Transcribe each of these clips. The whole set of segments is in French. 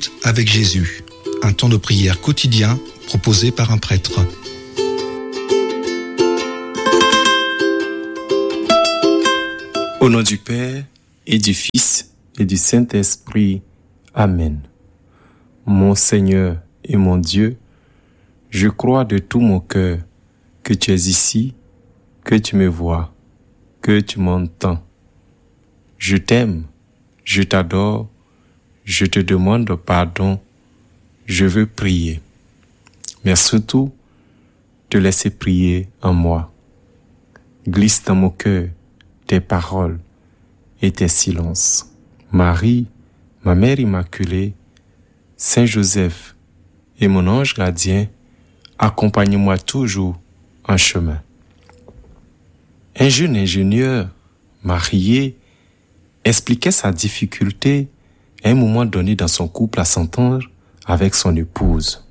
minutes avec Jésus, un temps de prière quotidien proposé par un prêtre. Au nom du Père et du Fils et du Saint-Esprit. Amen. Mon Seigneur et mon Dieu, je crois de tout mon cœur que tu es ici, que tu me vois, que tu m'entends. Je t'aime, je t'adore, je te demande pardon, je veux prier. Mais surtout, te laisser prier en moi. Glisse dans mon cœur tes paroles et tes silences. Marie, ma mère immaculée, Saint Joseph et mon ange gardien, accompagne-moi toujours en chemin. Un jeune ingénieur, marié, expliquait sa difficulté à un moment donné dans son couple à s'entendre avec son épouse.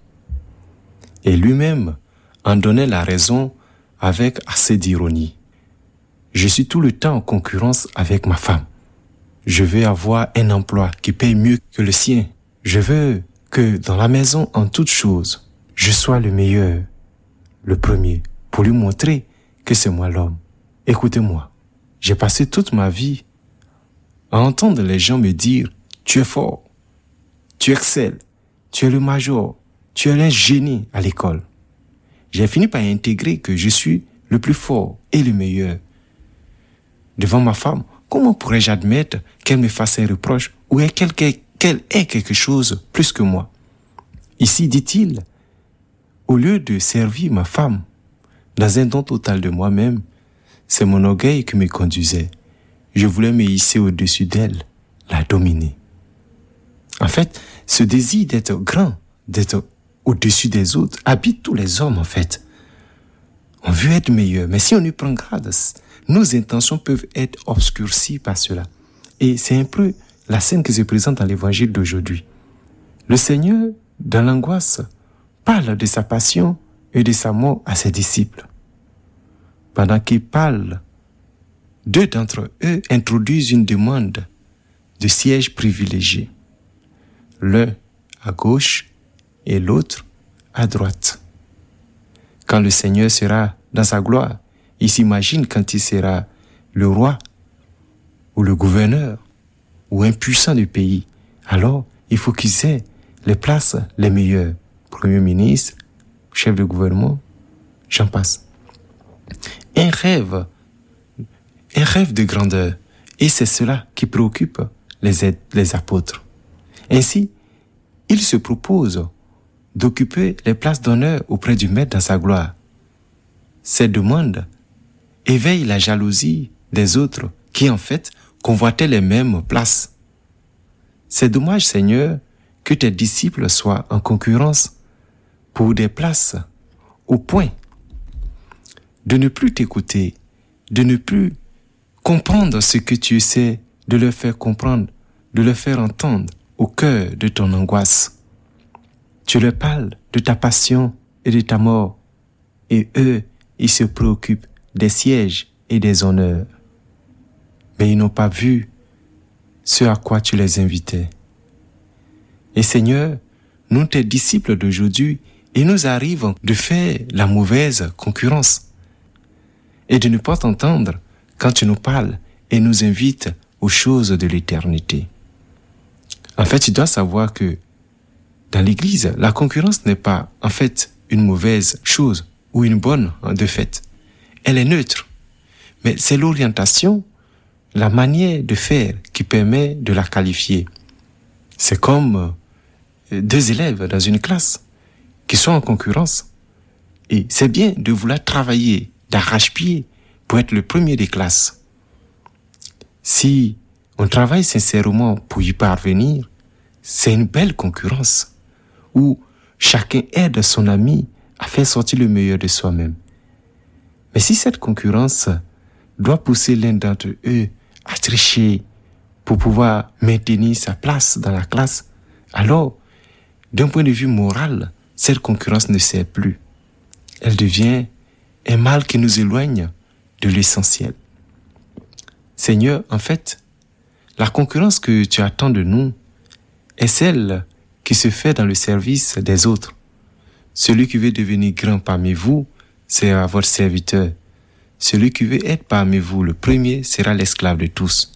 Et lui-même en donnait la raison avec assez d'ironie. Je suis tout le temps en concurrence avec ma femme. Je veux avoir un emploi qui paye mieux que le sien. Je veux que dans la maison, en toutes choses, je sois le meilleur, le premier, pour lui montrer que c'est moi l'homme. Écoutez-moi, j'ai passé toute ma vie à entendre les gens me dire « Tu es fort, tu excelles, tu es le major, tu es un génie à l'école. » J'ai fini par intégrer que je suis le plus fort et le meilleur. Devant ma femme, comment pourrais-je admettre qu'elle me fasse un reproche ou qu'elle ait quelque chose plus que moi? Ici, dit-il, au lieu de servir ma femme dans un don total de moi-même, c'est mon orgueil qui me conduisait. Je voulais me hisser au-dessus d'elle, la dominer. En fait, ce désir d'être grand, d'être au-dessus des autres, habite tous les hommes en fait. On veut être meilleur, mais si on y prend garde, nos intentions peuvent être obscurcies par cela. Et c'est un peu la scène qui se présente dans l'évangile d'aujourd'hui. Le Seigneur, dans l'angoisse, parle de sa passion et de sa mort à ses disciples. Pendant qu'il parle, deux d'entre eux introduisent une demande de siège privilégié. L'un à gauche et l'autre à droite. Quand le Seigneur sera dans sa gloire, il s'imagine quand il sera le roi ou le gouverneur ou un puissant du pays. Alors, il faut qu'ils aient les places les meilleures. Premier ministre, chef de gouvernement, j'en passe. Un rêve de grandeur. Et c'est cela qui préoccupe les apôtres. Ainsi, ils se proposent d'occuper les places d'honneur auprès du Maître dans sa gloire. Cette demande éveille la jalousie des autres qui, en fait, convoitaient les mêmes places. C'est dommage, Seigneur, que tes disciples soient en concurrence pour des places au point de ne plus t'écouter, de ne plus comprendre ce que tu essaies de leur faire comprendre, de leur faire entendre au cœur de ton angoisse. Tu leur parles de ta passion et de ta mort, et eux, ils se préoccupent des sièges et des honneurs. Mais ils n'ont pas vu ce à quoi tu les invitais. Et Seigneur, nous, tes disciples d'aujourd'hui, il nous arrive de faire la mauvaise concurrence et de ne pas t'entendre quand tu nous parles et nous invites aux choses de l'éternité. En fait, tu dois savoir que dans l'Église, la concurrence n'est pas en fait une mauvaise chose ou une bonne de fait. Elle est neutre. Mais c'est l'orientation, la manière de faire qui permet de la qualifier. C'est comme deux élèves dans une classe qui sont en concurrence. Et c'est bien de vouloir travailler d'arrache-pied pour être le premier des classes. Si on travaille sincèrement pour y parvenir, c'est une belle concurrence où chacun aide son ami à faire sortir le meilleur de soi-même. Mais si cette concurrence doit pousser l'un d'entre eux à tricher pour pouvoir maintenir sa place dans la classe, alors, d'un point de vue moral, cette concurrence ne sert plus. Elle devient un mal qui nous éloigne de l'essentiel. Seigneur, en fait, la concurrence que tu attends de nous est celle qui se fait dans le service des autres. Celui qui veut devenir grand parmi vous sera votre serviteur. Celui qui veut être parmi vous le premier sera l'esclave de tous.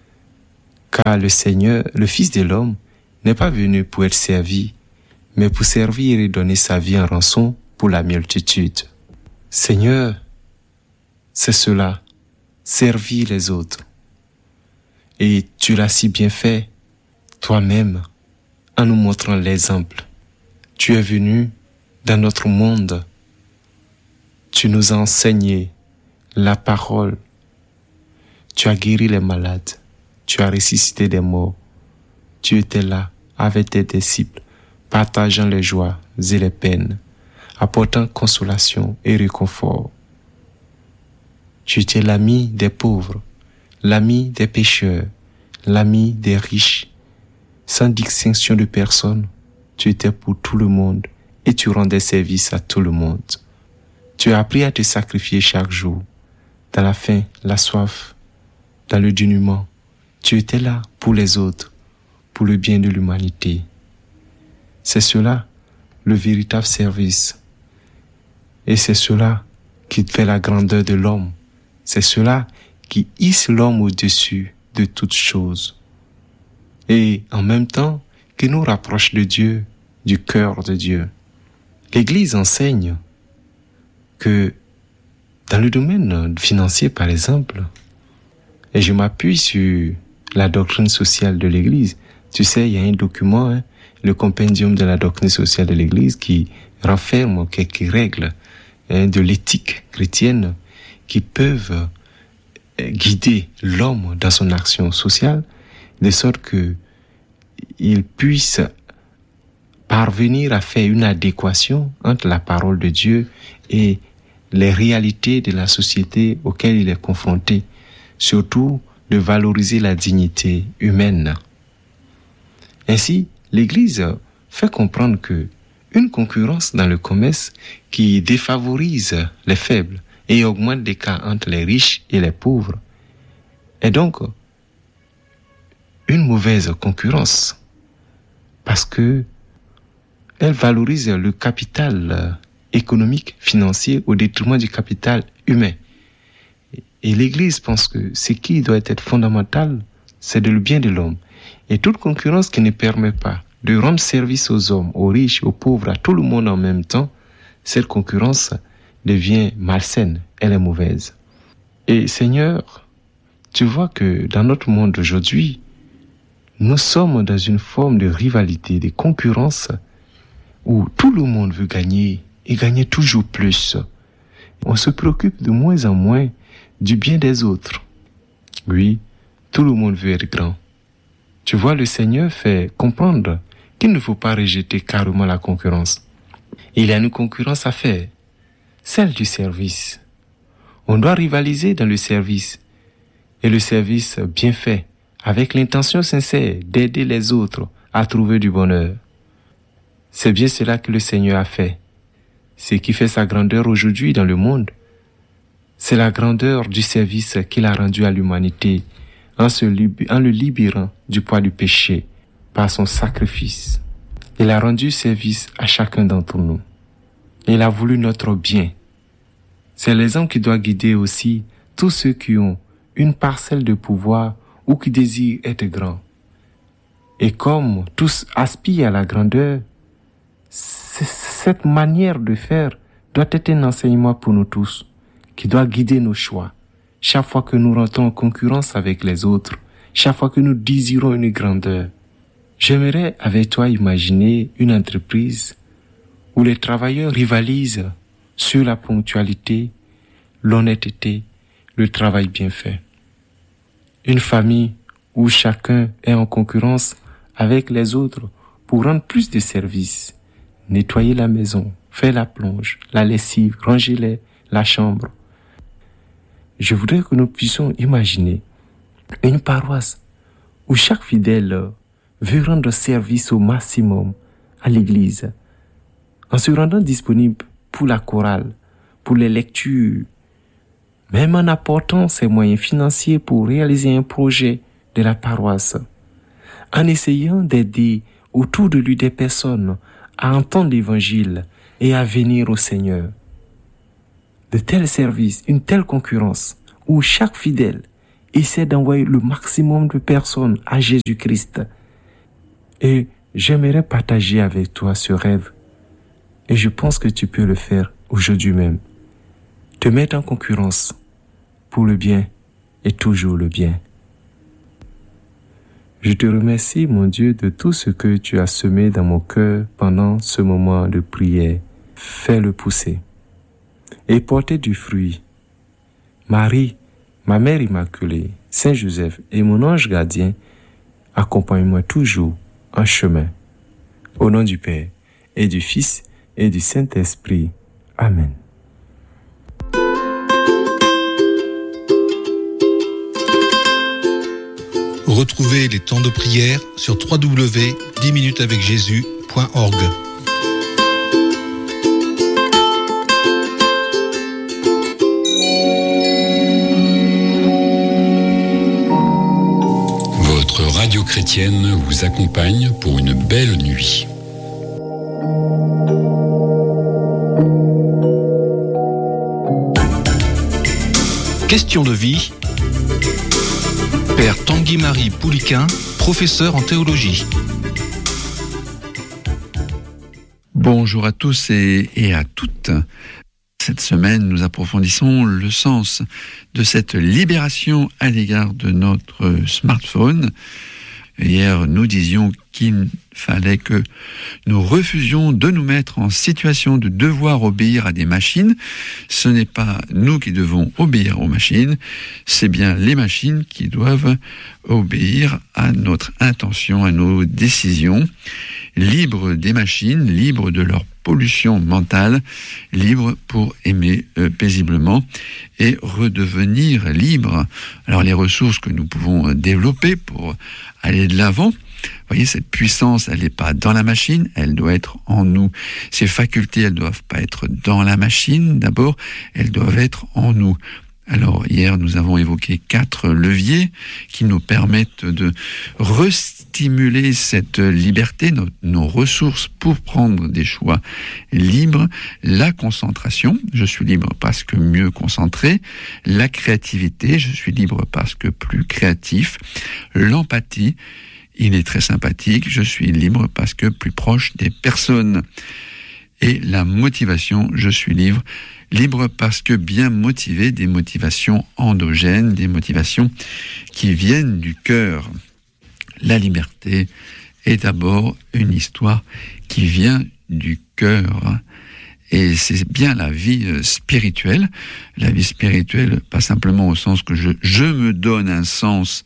Car le Seigneur, le Fils de l'homme, n'est pas venu pour être servi, mais pour servir et donner sa vie en rançon pour la multitude. Seigneur, c'est cela, servir les autres. Et tu l'as si bien fait, toi-même, en nous montrant l'exemple. Tu es venu dans notre monde. Tu nous as enseigné la parole. Tu as guéri les malades. Tu as ressuscité des morts. Tu étais là avec tes disciples, partageant les joies et les peines, apportant consolation et réconfort. Tu étais l'ami des pauvres, l'ami des pécheurs, l'ami des riches, sans distinction de personne. Tu étais pour tout le monde et tu rendais service à tout le monde. Tu as appris à te sacrifier chaque jour, dans la faim, la soif, dans le dénuement. Tu étais là pour les autres, pour le bien de l'humanité. C'est cela, le véritable service. Et c'est cela qui fait la grandeur de l'homme. C'est cela qui hisse l'homme au-dessus de toutes choses. Et en même temps, qui nous rapproche de Dieu, du cœur de Dieu. L'Église enseigne que dans le domaine financier, par exemple, et je m'appuie sur la doctrine sociale de l'Église. Tu sais, il y a un document, le compendium de la doctrine sociale de l'Église, qui renferme quelques règles de l'éthique chrétienne qui peuvent guider l'homme dans son action sociale, de sorte que il puisse parvenir à faire une adéquation entre la parole de Dieu et les réalités de la société auxquelles il est confronté, surtout de valoriser la dignité humaine. Ainsi, l'Église fait comprendre que une concurrence dans le commerce qui défavorise les faibles et augmente l'écart entre les riches et les pauvres est donc une mauvaise concurrence parce que elle valorise le capital économique, financier au détriment du capital humain. Et l'Église pense que ce qui doit être fondamental, c'est le bien de l'homme. Et toute concurrence qui ne permet pas de rendre service aux hommes, aux riches, aux pauvres, à tout le monde en même temps, cette concurrence devient malsaine, elle est mauvaise. Et Seigneur, tu vois que dans notre monde d'aujourd'hui, nous sommes dans une forme de rivalité, de concurrence, où tout le monde veut gagner et gagner toujours plus. On se préoccupe de moins en moins du bien des autres. Oui, tout le monde veut être grand. Tu vois, le Seigneur fait comprendre qu'il ne faut pas rejeter carrément la concurrence. Il y a une concurrence à faire, celle du service. On doit rivaliser dans le service, et le service bien fait, avec l'intention sincère d'aider les autres à trouver du bonheur. C'est bien cela que le Seigneur a fait. Ce qui fait sa grandeur aujourd'hui dans le monde, c'est la grandeur du service qu'il a rendu à l'humanité en le libérant du poids du péché par son sacrifice. Il a rendu service à chacun d'entre nous. Il a voulu notre bien. C'est l'exemple qui doit guider aussi tous ceux qui ont une parcelle de pouvoir ou qui désirent être grands. Et comme tous aspirent à la grandeur, cette manière de faire doit être un enseignement pour nous tous, qui doit guider nos choix. Chaque fois que nous rentrons en concurrence avec les autres, chaque fois que nous désirons une grandeur, j'aimerais avec toi imaginer une entreprise où les travailleurs rivalisent sur la ponctualité, l'honnêteté, le travail bien fait. Une famille où chacun est en concurrence avec les autres pour rendre plus de services, nettoyer la maison, faire la plonge, la lessive, ranger la chambre. Je voudrais que nous puissions imaginer une paroisse où chaque fidèle veut rendre service au maximum à l'Église, en se rendant disponible pour la chorale, pour les lectures, même en apportant ses moyens financiers pour réaliser un projet de la paroisse, en essayant d'aider autour de lui des personnes à entendre l'Évangile et à venir au Seigneur. De tels services, une telle concurrence, où chaque fidèle essaie d'envoyer le maximum de personnes à Jésus-Christ. Et j'aimerais partager avec toi ce rêve. Et je pense que tu peux le faire aujourd'hui même. Te mettre en concurrence pour le bien et toujours le bien. Je te remercie, mon Dieu, de tout ce que tu as semé dans mon cœur pendant ce moment de prière. Fais-le pousser et porter du fruit. Marie, ma mère immaculée, Saint Joseph et mon ange gardien, accompagne-moi toujours en chemin. Au nom du Père et du Fils et du Saint-Esprit. Amen. Retrouvez les temps de prière sur www.10minutesavecjésus.org. Votre radio chrétienne vous accompagne pour une belle nuit. Question de vie. Père Tanguy-Marie Pouliquin, professeur en théologie. Bonjour à tous et à toutes. Cette semaine, nous approfondissons le sens de cette libération à l'égard de notre smartphone. Hier, nous disions qu'il fallait que nous refusions de nous mettre en situation de devoir obéir à des machines. Ce n'est pas nous qui devons obéir aux machines, c'est bien les machines qui doivent obéir à notre intention, à nos décisions. Libres des machines, libres de leur pollution mentale, libres pour aimer paisiblement et redevenir libres. Alors les ressources que nous pouvons développer pour aller de l'avant, vous voyez, cette puissance, elle n'est pas dans la machine, elle doit être en nous. Ces facultés, elles ne doivent pas être dans la machine, d'abord, elles doivent être en nous. Alors, hier, nous avons évoqué 4 leviers qui nous permettent de restimuler cette liberté, nos ressources pour prendre des choix libres. La concentration, je suis libre parce que mieux concentré. La créativité, je suis libre parce que plus créatif. L'empathie, il est très sympathique, je suis libre parce que plus proche des personnes. Et la motivation, je suis libre parce que bien motivé, des motivations endogènes, des motivations qui viennent du cœur. La liberté est d'abord une histoire qui vient du cœur. Et c'est bien la vie spirituelle. La vie spirituelle, pas simplement au sens que je me donne un sens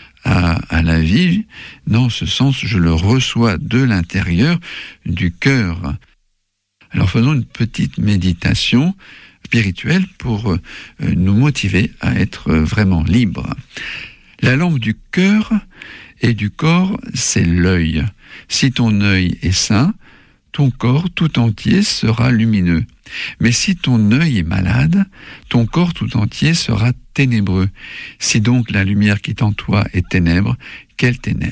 à la vie. Non, ce sens, je le reçois de l'intérieur, du cœur. Alors faisons une petite méditation spirituelle pour nous motiver à être vraiment libres. La lampe du cœur et du corps, c'est l'œil. Si ton œil est sain, ton corps tout entier sera lumineux. Mais si ton œil est malade, ton corps tout entier sera ténébreux. Si donc la lumière qui est en toi est ténèbre, quelle ténèbre ?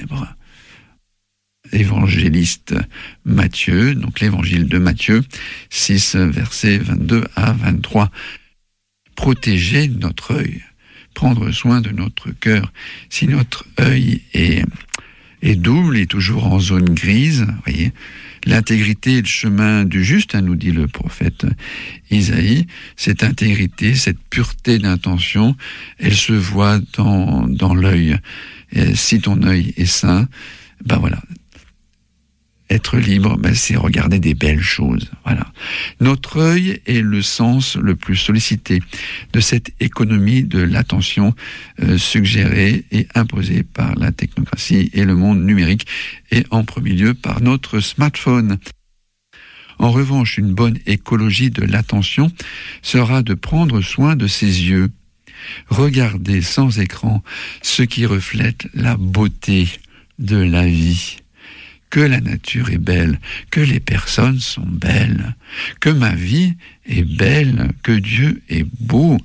Évangéliste Matthieu, donc l'évangile de Matthieu 6, versets 22 à 23. Protéger notre œil, prendre soin de notre cœur. Si notre œil est double, est toujours en zone grise, voyez, l'intégrité est le chemin du juste, nous dit le prophète Isaïe. Cette intégrité, cette pureté d'intention, elle se voit dans l'œil. Et si ton œil est sain, ben voilà. Être libre, c'est regarder des belles choses. Voilà. Notre œil est le sens le plus sollicité de cette économie de l'attention suggérée et imposée par la technocratie et le monde numérique, et en premier lieu par notre smartphone. En revanche, une bonne écologie de l'attention sera de prendre soin de ses yeux. Regarder sans écran ce qui reflète la beauté de la vie. Que la nature est belle, que les personnes sont belles, que ma vie est belle, que Dieu est beau.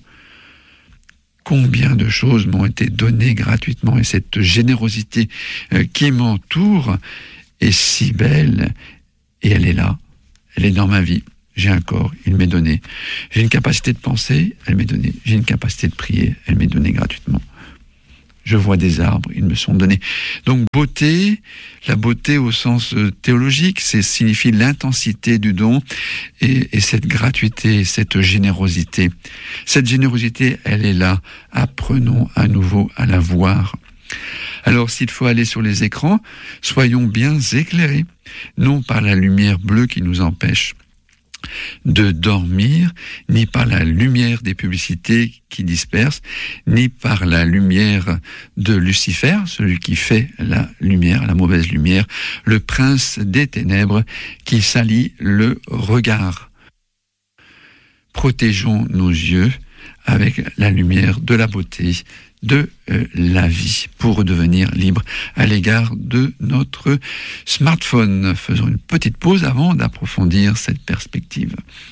Combien de choses m'ont été données gratuitement, et cette générosité qui m'entoure est si belle, et elle est là, elle est dans ma vie. J'ai un corps, il m'est donné. J'ai une capacité de penser, elle m'est donnée. J'ai une capacité de prier, elle m'est donnée gratuitement. Je vois des arbres, ils me sont donnés. Donc beauté, la beauté au sens théologique, signifie l'intensité du don et cette gratuité, cette générosité. Cette générosité, elle est là. Apprenons à nouveau à la voir. Alors s'il faut aller sur les écrans, soyons bien éclairés, non par la lumière bleue qui nous empêche de dormir, ni par la lumière des publicités qui dispersent, ni par la lumière de Lucifer, celui qui fait la lumière, la mauvaise lumière, le prince des ténèbres qui salit le regard. Protégeons nos yeux avec la lumière de la beauté, de la vie, pour redevenir libre à l'égard de notre smartphone. Faisons une petite pause avant d'approfondir cette perspective.